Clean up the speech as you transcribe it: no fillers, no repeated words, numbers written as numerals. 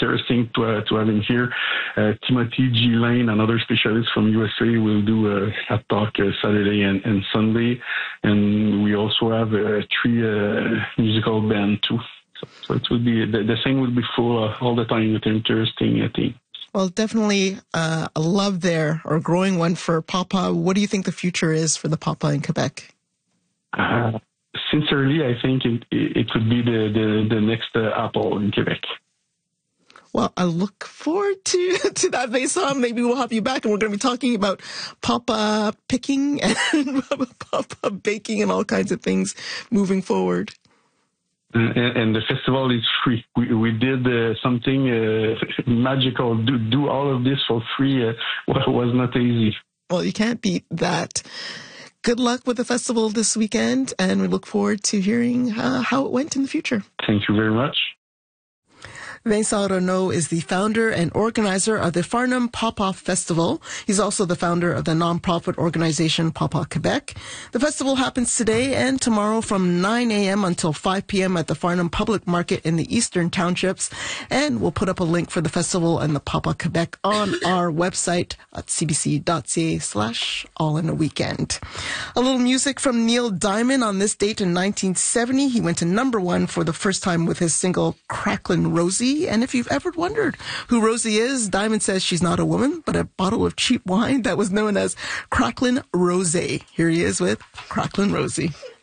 interesting to have him here. Timothy G. Lane, another specialist from USA, will do a talk Saturday and Sunday. And we also have three musical band too. So it will be, the thing will be full all the time with interesting things. Well, definitely a love there, or growing one for Papa. What do you think the future is for the Papa in Quebec? Sincerely, I think it could be the next Apple in Quebec. Well, I look forward to that, Vincent. Maybe we'll have you back, and we're going to be talking about Papa picking and Papa baking and all kinds of things moving forward. And the festival is free. We did something magical. Do all of this for free. Was not easy. Well, you can't beat that. Good luck with the festival this weekend, and we look forward to hearing how it went in the future. Thank you very much. Vincent Renaud is the founder and organizer of the Farnham Pawpaw Festival. He's also the founder of the nonprofit organization Pawpaw Quebec. The festival happens today and tomorrow from 9 a.m. until 5 p.m. at the Farnham Public Market in the Eastern Townships. And we'll put up a link for the festival and the Pawpaw Quebec on our website at cbc.ca/all-in-a-weekend. A little music from Neil Diamond. On this date in 1970, he went to #1 for the first time with his single Cracklin' Rosie. And if you've ever wondered who Rosie is, Diamond says she's not a woman, but a bottle of cheap wine that was known as Cracklin' Rosé. Here he is with Cracklin' Rosie.